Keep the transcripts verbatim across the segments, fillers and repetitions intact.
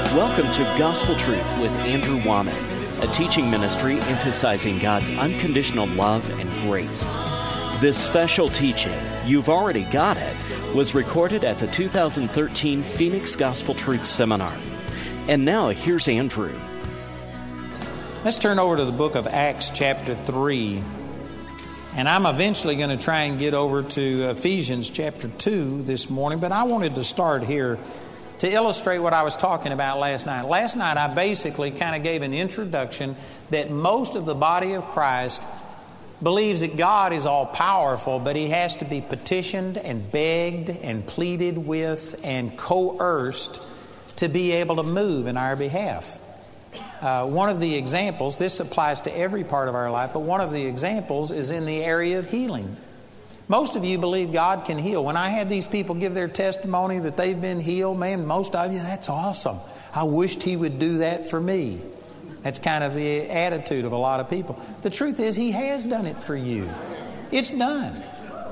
Welcome to Gospel Truth with Andrew Womack, a teaching ministry emphasizing God's unconditional love and grace. This special teaching, You've Already Got It, was recorded at the two thousand thirteen Phoenix Gospel Truth Seminar. And now, here's Andrew. Let's turn over to the book of Acts chapter three. And I'm eventually going to try and get over to Ephesians chapter two this morning, but I wanted to start here to illustrate what I was talking about last night. Last night I basically kind of gave an introduction that most of the body of Christ believes that God is all-powerful, but He has to be petitioned and begged and pleaded with and coerced to be able to move in our behalf. Uh, one of the examples, this applies to every part of our life, but one of the examples is in the area of healing. Most of you believe God can heal. When I had these people give their testimony that they've been healed, man, most of you, that's awesome. I wished He would do that for me. That's kind of the attitude of a lot of people. The truth is, He has done it for you. It's done.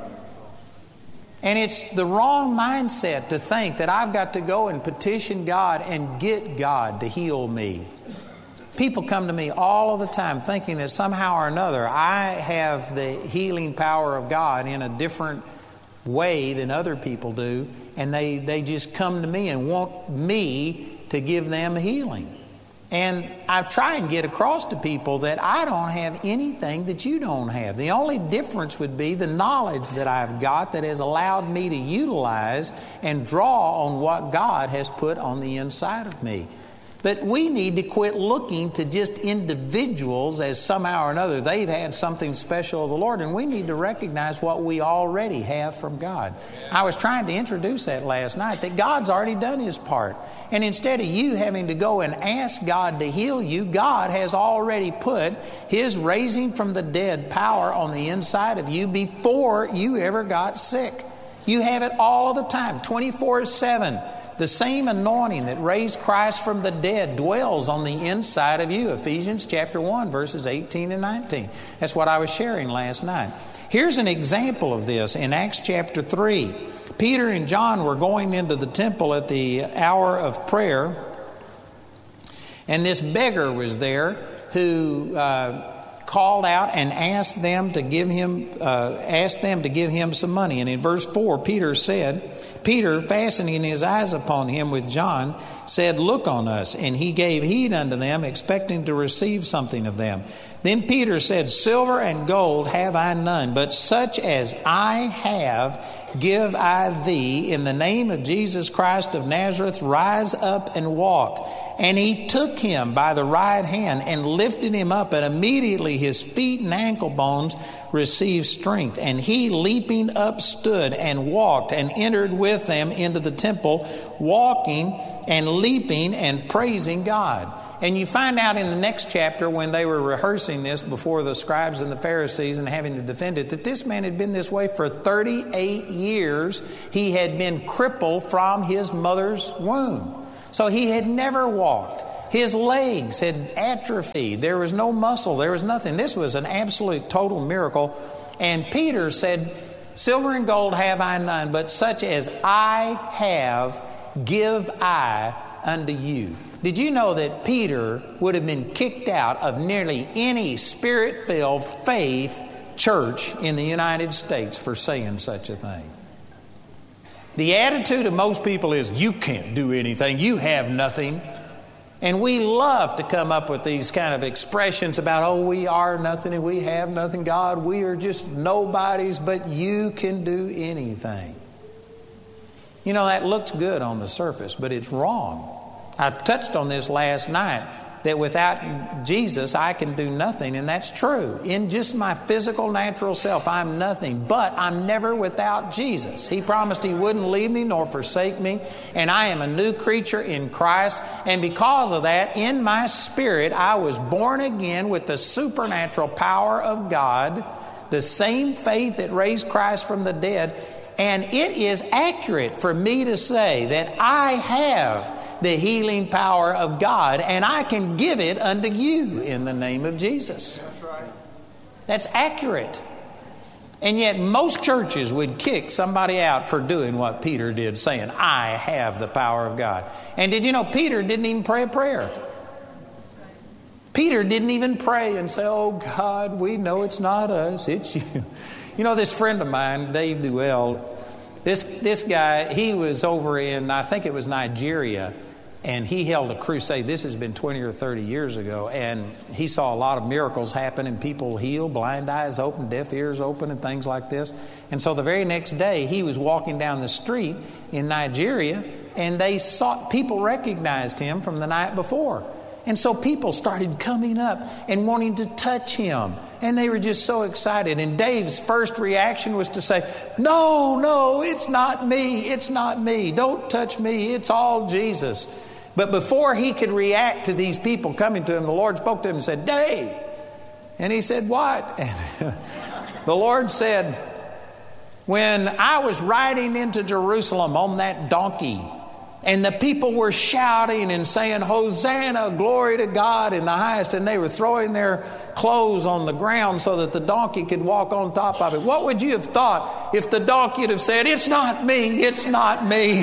And it's the wrong mindset to think that I've got to go and petition God and get God to heal me. People come to me all of the time thinking that somehow or another I have the healing power of God in a different way than other people do, and they, they just come to me and want me to give them healing. And I try and get across to people that I don't have anything that you don't have. The only difference would be the knowledge that I've got that has allowed me to utilize and draw on what God has put on the inside of me. But we need to quit looking to just individuals as somehow or another they've had something special of the Lord, and we need to recognize what we already have from God. I was trying to introduce that last night, that God's already done His part. And instead of you having to go and ask God to heal you, God has already put His raising from the dead power on the inside of you before you ever got sick. You have it all of the time, twenty-four seven. The same anointing that raised Christ from the dead dwells on the inside of you. Ephesians chapter one, verses eighteen and nineteen. That's what I was sharing last night. Here's an example of this in Acts chapter three. Peter and John were going into the temple at the hour of prayer, and this beggar was there who uh, called out and asked them to give him uh, asked them to give him some money. And in verse four, Peter said, Peter, fastening his eyes upon him with John, said, "Look on us." And he gave heed unto them, expecting to receive something of them. Then Peter said, "Silver and gold have I none, but such as I have give I thee. In the name of Jesus Christ of Nazareth, rise up and walk." And he took him by the right hand and lifted him up, and immediately his feet and ankle bones received strength. And he, leaping up, stood and walked and entered with them into the temple, walking and leaping and praising God. And you find out in the next chapter, when they were rehearsing this before the scribes and the Pharisees and having to defend it, that this man had been this way for thirty-eight years. He had been crippled from his mother's womb. So he had never walked. His legs had atrophied. There was no muscle. There was nothing. This was an absolute total miracle. And Peter said, "Silver and gold have I none, but such as I have give I unto you." Did you know that Peter would have been kicked out of nearly any Spirit-filled faith church in the United States for saying such a thing? The attitude of most people is, you can't do anything, you have nothing. And we love to come up with these kind of expressions about, oh, we are nothing and we have nothing. God, we are just nobodies, but you can do anything. You know, that looks good on the surface, but it's wrong. I touched on this last night, that without Jesus, I can do nothing, and that's true. In just my physical, natural self, I'm nothing, but I'm never without Jesus. He promised He wouldn't leave me nor forsake me, and I am a new creature in Christ, and because of that, in my spirit, I was born again with the supernatural power of God, the same faith that raised Christ from the dead, and it is accurate for me to say that I have the healing power of God, and I can give it unto you in the name of Jesus. That's right. That's accurate. And yet most churches would kick somebody out for doing what Peter did, saying, I have the power of God. And did you know Peter didn't even pray a prayer? Peter didn't even pray and say, oh God, we know it's not us, it's you. You know, this friend of mine, Dave Duell, this, this guy, he was over in, I think it was Nigeria, and he held a crusade. This has been twenty or thirty years ago. And he saw a lot of miracles happen and people healed, blind eyes open, deaf ears open, and things like this. And so the very next day, he was walking down the street in Nigeria, and they saw, people recognized him from the night before. And so people started coming up and wanting to touch him. And they were just so excited. And Dave's first reaction was to say, no, no, it's not me. It's not me. Don't touch me. It's all Jesus. But before he could react to these people coming to him, the Lord spoke to him and said, Dave. And he said, what? And the Lord said, when I was riding into Jerusalem on that donkey, and the people were shouting and saying, Hosanna, glory to God in the highest. And they were throwing their clothes on the ground so that the donkey could walk on top of it. What would you have thought if the donkey had said, it's not me, it's not me?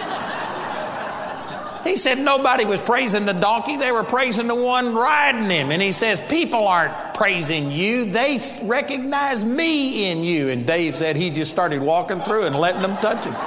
He said nobody was praising the donkey. They were praising the one riding him. And he says, people aren't praising you. They recognize me in you. And Dave said he just started walking through and letting them touch him.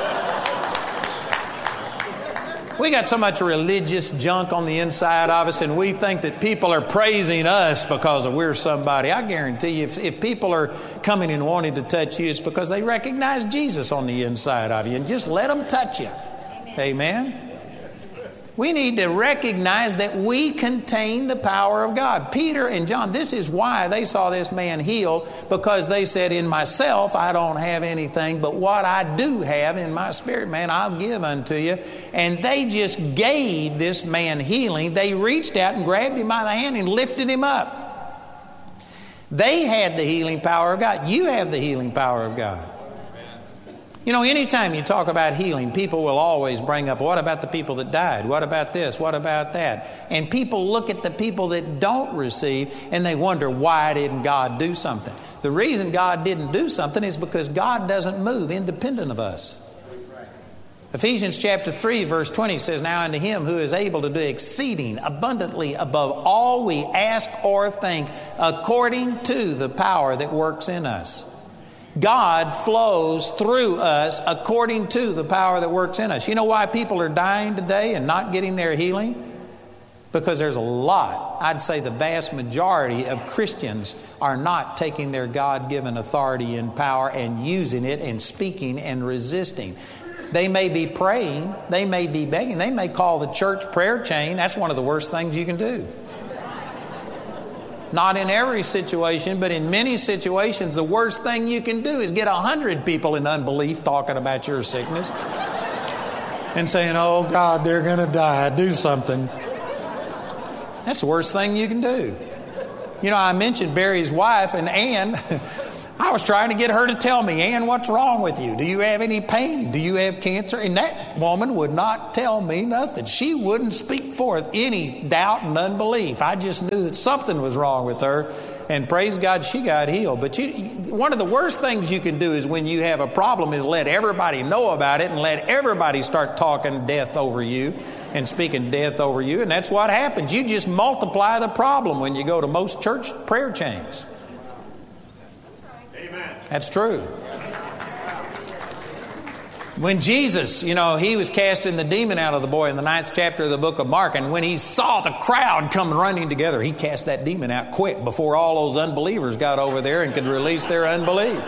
We got so much religious junk on the inside of us, and we think that people are praising us because of we're somebody. I guarantee you, if, if people are coming and wanting to touch you, it's because they recognize Jesus on the inside of you. And just let them touch you. Amen. Amen. We need to recognize that we contain the power of God. Peter and John, this is why they saw this man healed, because they said, in myself, I don't have anything, but what I do have in my spirit, man, I'll give unto you. And they just gave this man healing. They reached out and grabbed him by the hand and lifted him up. They had the healing power of God. You have the healing power of God. You know, anytime you talk about healing, people will always bring up, what about the people that died? What about this? What about that? And people look at the people that don't receive and they wonder, why didn't God do something? The reason God didn't do something is because God doesn't move independent of us. Ephesians chapter three verse twenty says, now unto him who is able to do exceeding abundantly above all we ask or think, according to the power that works in us. God flows through us according to the power that works in us. You know why people are dying today and not getting their healing? Because there's a lot, I'd say the vast majority of Christians are not taking their God-given authority and power and using it and speaking and resisting. They may be praying, they may be begging, they may call the church prayer chain. That's one of the worst things you can do. Not in every situation, but in many situations, the worst thing you can do is get a hundred people in unbelief talking about your sickness and saying, oh God, they're going to die. Do something. That's the worst thing you can do. You know, I mentioned Barry's wife, and Ann, I was trying to get her to tell me, Ann, what's wrong with you? Do you have any pain? Do you have cancer? And that woman would not tell me nothing. She wouldn't speak forth any doubt and unbelief. I just knew that something was wrong with her. And praise God, she got healed. But you, one of the worst things you can do is when you have a problem is let everybody know about it and let everybody start talking death over you and speaking death over you. And that's what happens. You just multiply the problem when you go to most church prayer chains. That's true. When Jesus, you know, he was casting the demon out of the boy in the ninth chapter of the book of Mark, and when he saw the crowd come running together, he cast that demon out quick before all those unbelievers got over there and could release their unbelief.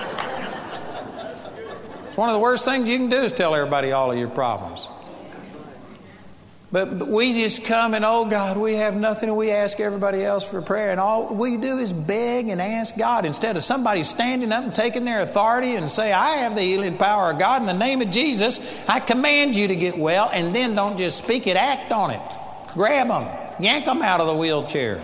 It's one of the worst things you can do is tell everybody all of your problems. But, but we just come and, oh God, we have nothing, and we ask everybody else for prayer. And all we do is beg and ask God instead of somebody standing up and taking their authority and say, I have the healing power of God in the name of Jesus. I command you to get well. And then don't just speak it, act on it. Grab them, yank them out of the wheelchair.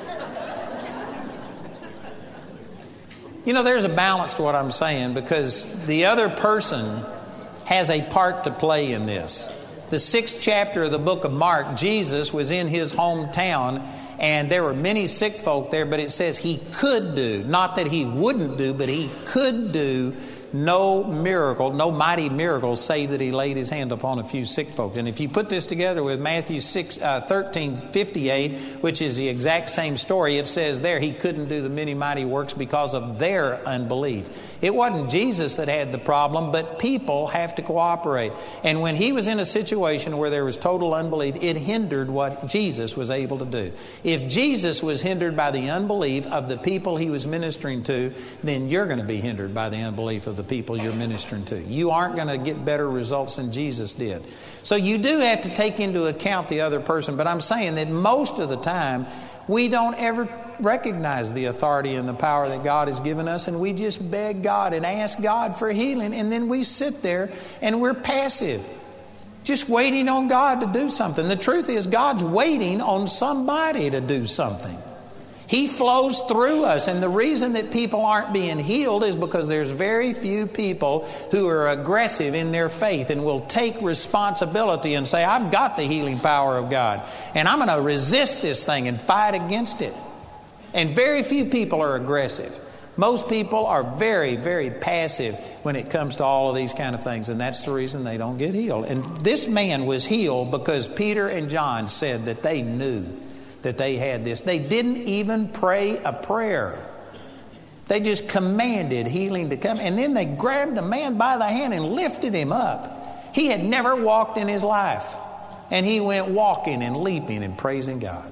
You know, there's a balance to what I'm saying, because the other person has a part to play in this. The sixth chapter of the book of Mark, Jesus was in his hometown, and there were many sick folk there, but it says he could do, not that he wouldn't do, but he could do no miracle, no mighty miracle, save that he laid his hand upon a few sick folk. And if you put this together with Matthew six, uh, thirteen fifty-eight, which is the exact same story, it says there he couldn't do the many mighty works because of their unbelief. It wasn't Jesus that had the problem, but people have to cooperate. And when he was in a situation where there was total unbelief, it hindered what Jesus was able to do. If Jesus was hindered by the unbelief of the people he was ministering to, then you're going to be hindered by the unbelief of the people you're ministering to. You aren't going to get better results than Jesus did. So you do have to take into account the other person, but I'm saying that most of the time we don't ever recognize the authority and the power that God has given us, and we just beg God and ask God for healing, and then we sit there and we're passive, just waiting on God to do something. The truth is, God's waiting on somebody to do something. He flows through us, and the reason that people aren't being healed is because there's very few people who are aggressive in their faith and will take responsibility and say, I've got the healing power of God, and I'm going to resist this thing and fight against it. And very few people are aggressive. Most people are very, very passive when it comes to all of these kind of things, and that's the reason they don't get healed. And this man was healed because Peter and John said that they knew that they had this. They didn't even pray a prayer. They just commanded healing to come, and then they grabbed the man by the hand and lifted him up. He had never walked in his life, and he went walking and leaping and praising God.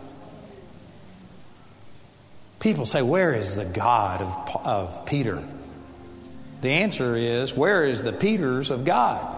People say, where is the God of, of Peter? The answer is, where is the Peters of God?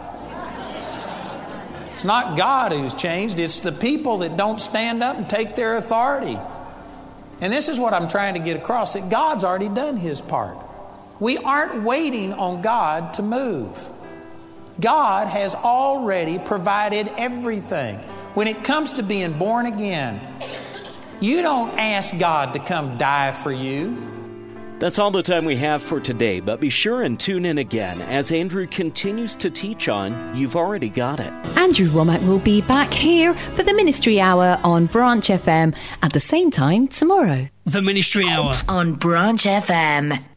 It's not God who's changed. It's the people that don't stand up and take their authority. And this is what I'm trying to get across, that God's already done His part. We aren't waiting on God to move. God has already provided everything. When it comes to being born again, you don't ask God to come die for you. That's all the time we have for today, but be sure and tune in again as Andrew continues to teach on You've Already Got It. Andrew Wommack will be back here for the Ministry Hour on Branch F M at the same time tomorrow. The Ministry Hour on Branch F M.